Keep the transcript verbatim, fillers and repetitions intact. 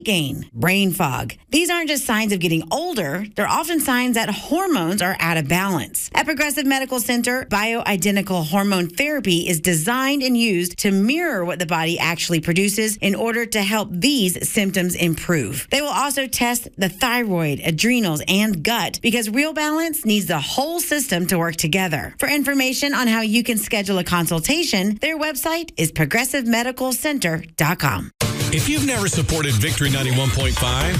gain, brain fog. These aren't just signs of getting older. They're often signs that hormones are out of balance. At Progressive Medical Center, bioidentical hormone therapy is designed and used to mirror what the body actually produces in order to help these symptoms improve. They will also test the thyroid, adrenals, and gut because real balance needs the whole system to work together. For information on how you can schedule a consultation, their website is progressive medical center dot com. If you've never supported Victory ninety-one point five,